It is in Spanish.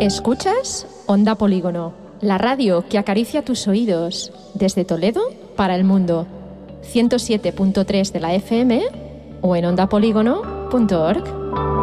Escuchas Onda Polígono, la radio que acaricia tus oídos, desde Toledo para el mundo. 107.3 de la FM o en ondapolígono.org.